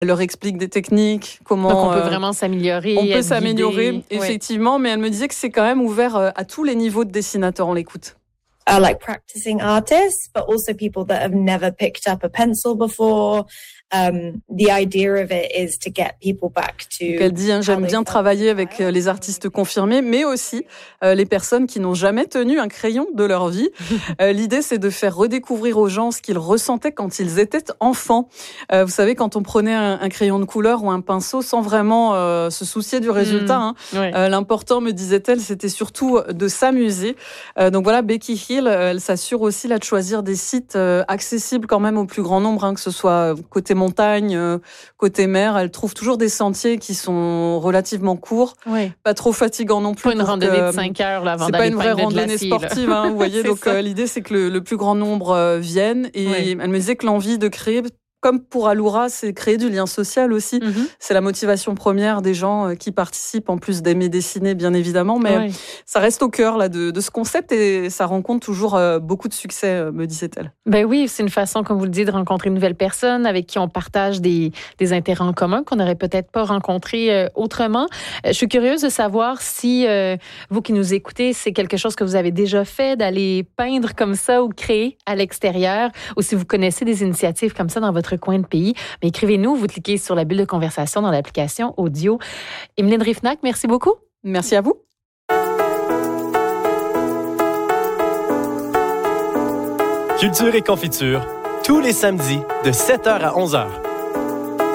Elle leur explique des techniques, comment... Donc, on peut vraiment s'améliorer. On peut s'améliorer, effectivement, mais elle me disait que c'est quand même ouvert à tous les niveaux de dessinateurs. On l'écoute. Like practicing artists, but also people that have never picked up a pencil before. The idea of it is to get people back to... Elle dit, j'aime bien travailler avec les artistes confirmés, mais aussi les personnes qui n'ont jamais tenu un crayon de leur vie. L'idée, c'est de faire redécouvrir aux gens ce qu'ils ressentaient quand ils étaient enfants. Vous savez, quand on prenait un crayon de couleur ou un pinceau sans vraiment se soucier du résultat, l'important, me disait-elle, c'était surtout de s'amuser. Donc voilà, Becky Hill, elle s'assure aussi là de choisir des sites accessibles quand même au plus grand nombre, que ce soit côté montagne, côté mer. Elle trouve toujours des sentiers qui sont relativement courts, pas trop fatigants non plus. Pas une randonnée de 5 heures là, avant d'aller. C'est pas une vraie randonnée sportive, vous voyez. Donc l'idée, c'est que le plus grand nombre vienne. Et elle me disait que l'envie de créer, comme pour Alura, c'est créer du lien social aussi. Mm-hmm. C'est la motivation première des gens qui participent, en plus d'aimer dessiner, bien évidemment. Mais ça reste au cœur là, de ce concept et ça rencontre toujours beaucoup de succès, me disait-elle. Ben oui, c'est une façon, comme vous le dites, de rencontrer une nouvelle personne avec qui on partage des intérêts en commun qu'on n'aurait peut-être pas rencontrés autrement. Je suis curieuse de savoir si vous qui nous écoutez, c'est quelque chose que vous avez déjà fait, d'aller peindre comme ça ou créer à l'extérieur, ou si vous connaissez des initiatives comme ça dans votre coin de pays. Mais écrivez-nous, vous cliquez sur la bulle de conversation dans l'application audio. Emeline Rifnac, merci beaucoup. Merci à vous. Culture et confiture, tous les samedis de 7h à 11h.